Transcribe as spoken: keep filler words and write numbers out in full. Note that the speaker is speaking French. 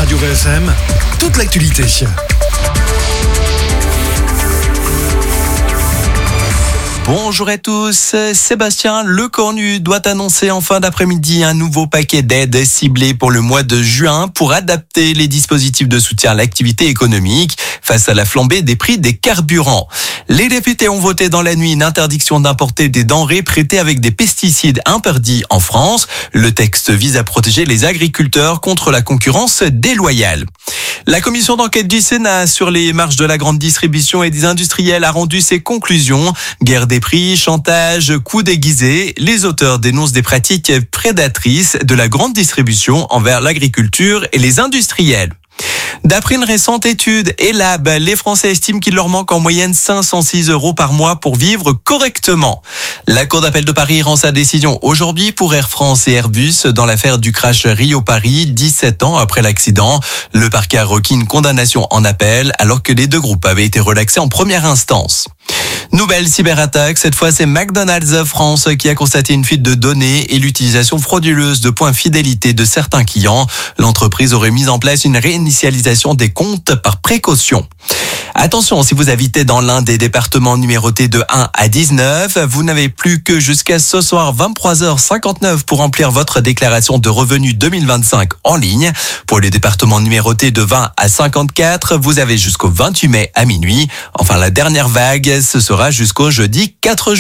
Radio V F M, toute l'actualité. Bonjour à tous, Sébastien Lecornu doit annoncer en fin d'après-midi un nouveau paquet d'aides ciblées pour le mois de juin pour adapter les dispositifs de soutien à l'activité économique face à la flambée des prix des carburants. Les députés ont voté dans la nuit une interdiction d'importer des denrées traitées avec des pesticides interdits en France. Le texte vise à protéger les agriculteurs contre la concurrence déloyale. La commission d'enquête du Sénat sur les marges de la grande distribution et des industriels a rendu ses conclusions. Guerre des prix, chantage, coûts déguisés. Les auteurs dénoncent des pratiques prédatrices de la grande distribution envers l'agriculture et les industriels. D'après une récente étude Elab, les Français estiment qu'il leur manque en moyenne cinq cent six euros par mois pour vivre correctement. La Cour d'appel de Paris rend sa décision aujourd'hui pour Air France et Airbus dans l'affaire du crash Rio-Paris, dix-sept ans après l'accident. Le parquet a requis une condamnation en appel alors que les deux groupes avaient été relaxés en première instance. Nouvelle cyberattaque, cette fois c'est McDonald's France qui a constaté une fuite de données et l'utilisation frauduleuse de points fidélité de certains clients. L'entreprise aurait mis en place une réinitialisation des comptes par précaution. Attention, si vous habitez dans l'un des départements numérotés de un à dix-neuf, vous n'avez plus que jusqu'à ce soir vingt-trois heures cinquante-neuf pour remplir votre déclaration de revenus deux mille vingt-cinq en ligne. Pour les départements numérotés de vingt à cinquante-quatre, vous avez jusqu'au vingt-huit mai à minuit. Enfin, la dernière vague, ce sera jusqu'au jeudi quatre juin.